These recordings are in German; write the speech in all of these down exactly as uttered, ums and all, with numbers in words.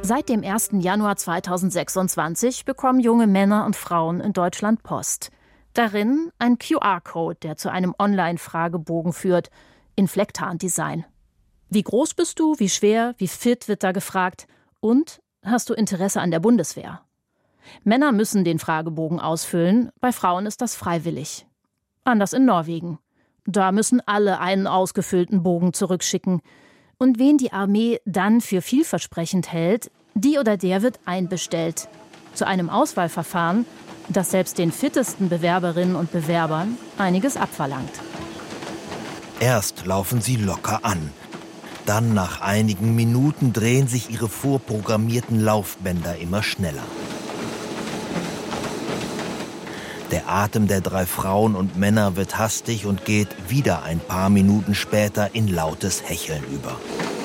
Seit dem ersten Januar zweitausendsechsundzwanzig bekommen junge Männer und Frauen in Deutschland Post. Darin ein Q R-Code, der zu einem Online-Fragebogen führt, in Flecktarndesign. Wie groß bist du, wie schwer, wie fit wird da gefragt und hast du Interesse an der Bundeswehr? Männer müssen den Fragebogen ausfüllen, bei Frauen ist das freiwillig. Anders in Norwegen. Da müssen alle einen ausgefüllten Bogen zurückschicken. Und wen die Armee dann für vielversprechend hält, die oder der wird einbestellt. Zu einem Auswahlverfahren, das selbst den fittesten Bewerberinnen und Bewerbern einiges abverlangt. Erst laufen sie locker an. Dann, nach einigen Minuten, drehen sich ihre vorprogrammierten Laufbänder immer schneller. Der Atem der drei Frauen und Männer wird hastig und geht wieder ein paar Minuten später in lautes Hecheln über.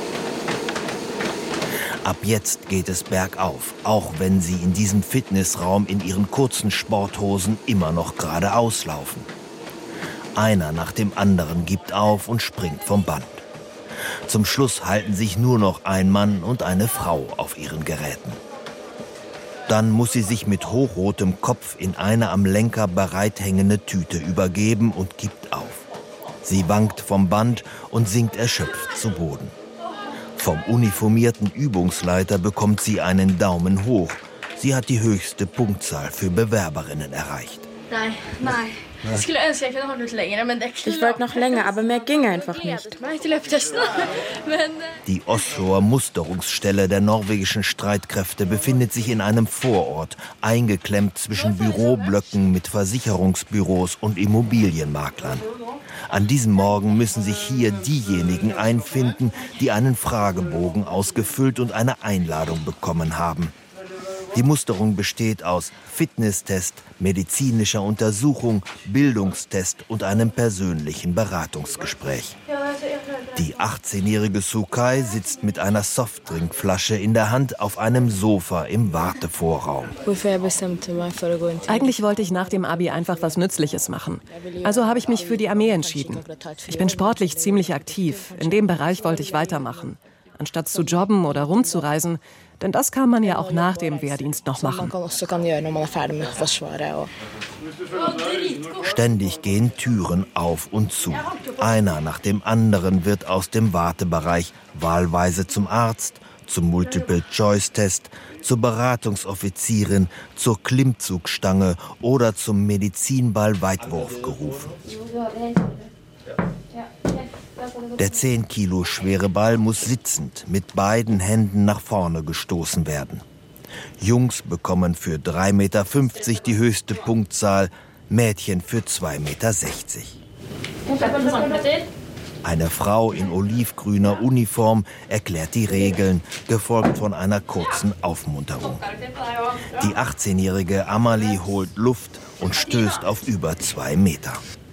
Ab jetzt geht es bergauf, auch wenn sie in diesem Fitnessraum in ihren kurzen Sporthosen immer noch geradeaus laufen. Einer nach dem anderen gibt auf und springt vom Band. Zum Schluss halten sich nur noch ein Mann und eine Frau auf ihren Geräten. Dann muss sie sich mit hochrotem Kopf in eine am Lenker bereithängende Tüte übergeben und gibt auf. Sie wankt vom Band und sinkt erschöpft zu Boden. Vom uniformierten Übungsleiter bekommt sie einen Daumen hoch. Sie hat die höchste Punktzahl für Bewerberinnen erreicht. Nein, nein. Ich wollte noch länger, aber mehr ging einfach nicht. Die Osloer Musterungsstelle der norwegischen Streitkräfte befindet sich in einem Vorort, eingeklemmt zwischen Büroblöcken mit Versicherungsbüros und Immobilienmaklern. An diesem Morgen müssen sich hier diejenigen einfinden, die einen Fragebogen ausgefüllt und eine Einladung bekommen haben. Die Musterung besteht aus Fitnesstest, medizinischer Untersuchung, Bildungstest und einem persönlichen Beratungsgespräch. Die achtzehnjährige Sukai sitzt mit einer Softdrinkflasche in der Hand auf einem Sofa im Wartevorraum. Eigentlich wollte ich nach dem Abi einfach was Nützliches machen. Also habe ich mich für die Armee entschieden. Ich bin sportlich ziemlich aktiv. In dem Bereich wollte ich weitermachen. Anstatt zu jobben oder rumzureisen, denn das kann man ja auch nach dem Wehrdienst noch machen. Ständig gehen Türen auf und zu. Einer nach dem anderen wird aus dem Wartebereich wahlweise zum Arzt, zum Multiple-Choice-Test, zur Beratungsoffizierin, zur Klimmzugstange oder zum Medizinball-Weitwurf gerufen. Der zehn Kilo schwere Ball muss sitzend mit beiden Händen nach vorne gestoßen werden. Jungs bekommen für drei Meter fünfzig die höchste Punktzahl, Mädchen für zwei Meter sechzig. Eine Frau in olivgrüner Uniform erklärt die Regeln, gefolgt von einer kurzen Aufmunterung. Die achtzehnjährige Amalie holt Luft und stößt auf über zwei Meter.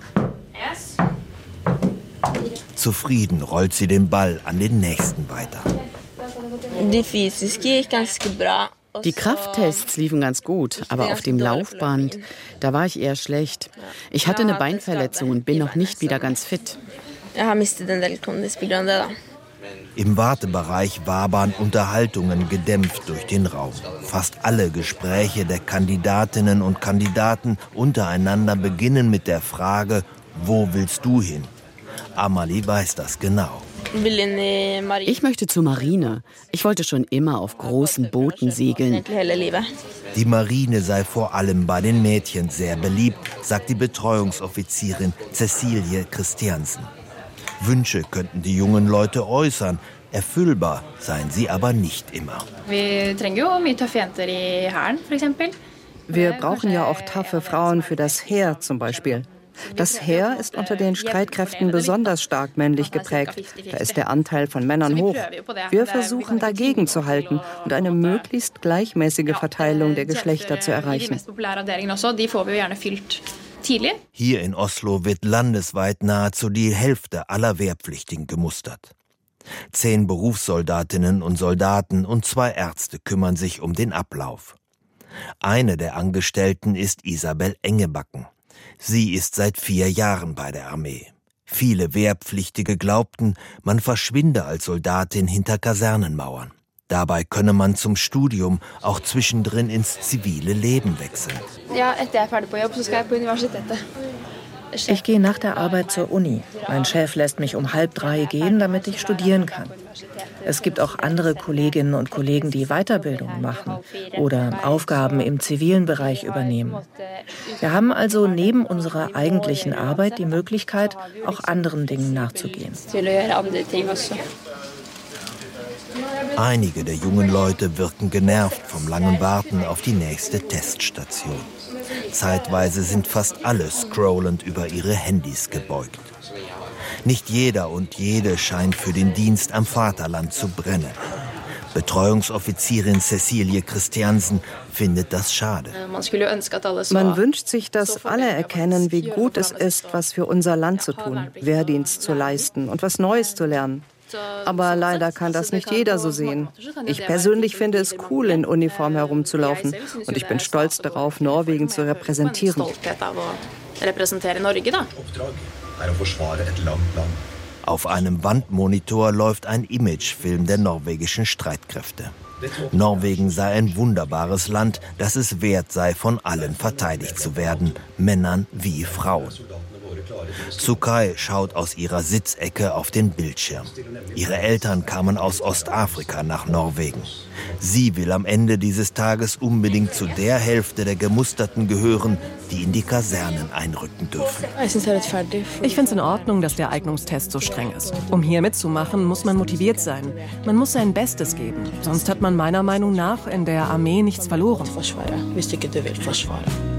Zufrieden rollt sie den Ball an den nächsten weiter. Die Krafttests liefen ganz gut, aber auf dem Laufband, da war ich eher schlecht. Ich hatte eine Beinverletzung und bin noch nicht wieder ganz fit. Im Wartebereich wabern Unterhaltungen gedämpft durch den Raum. Fast alle Gespräche der Kandidatinnen und Kandidaten untereinander beginnen mit der Frage, wo willst du hin? Amalie weiß das genau. Ich möchte zur Marine. Ich wollte schon immer auf großen Booten segeln. Die Marine sei vor allem bei den Mädchen sehr beliebt, sagt die Betreuungsoffizierin Cecilie Christiansen. Wünsche könnten die jungen Leute äußern, erfüllbar seien sie aber nicht immer. Wir brauchen ja auch taffe Frauen für das Heer zum Beispiel. Das Heer ist unter den Streitkräften besonders stark männlich geprägt. Da ist der Anteil von Männern hoch. Wir versuchen dagegen zu halten und eine möglichst gleichmäßige Verteilung der Geschlechter zu erreichen. Hier in Oslo wird landesweit nahezu die Hälfte aller Wehrpflichtigen gemustert. Zehn Berufssoldatinnen und Soldaten und zwei Ärzte kümmern sich um den Ablauf. Eine der Angestellten ist Isabel Engebacken. Sie ist seit vier Jahren bei der Armee. Viele Wehrpflichtige glaubten, man verschwinde als Soldatin hinter Kasernenmauern. Dabei könne man zum Studium auch zwischendrin ins zivile Leben wechseln. Ich gehe nach der Arbeit zur Uni. Mein Chef lässt mich um halb drei gehen, damit ich studieren kann. Es gibt auch andere Kolleginnen und Kollegen, die Weiterbildungen machen oder Aufgaben im zivilen Bereich übernehmen. Wir haben also neben unserer eigentlichen Arbeit die Möglichkeit, auch anderen Dingen nachzugehen. Einige der jungen Leute wirken genervt vom langen Warten auf die nächste Teststation. Zeitweise sind fast alle scrollend über ihre Handys gebeugt. Nicht jeder und jede scheint für den Dienst am Vaterland zu brennen. Betreuungsoffizierin Cecilie Christiansen findet das schade. Man wünscht sich, dass alle erkennen, wie gut es ist, was für unser Land zu tun, Wehrdienst zu leisten und was Neues zu lernen. Aber leider kann das nicht jeder so sehen. Ich persönlich finde es cool, in Uniform herumzulaufen. Und ich bin stolz darauf, Norwegen zu repräsentieren. Auf einem Wandmonitor läuft ein Imagefilm der norwegischen Streitkräfte. Norwegen sei ein wunderbares Land, das es wert sei, von allen verteidigt zu werden, Männern wie Frauen. Sukai schaut aus ihrer Sitzecke auf den Bildschirm. Ihre Eltern kamen aus Ostafrika nach Norwegen. Sie will am Ende dieses Tages unbedingt zu der Hälfte der Gemusterten gehören, die in die Kasernen einrücken dürfen. Ich finde es in Ordnung, dass der Eignungstest so streng ist. Um hier mitzumachen, muss man motiviert sein. Man muss sein Bestes geben. Sonst hat man meiner Meinung nach in der Armee nichts verloren.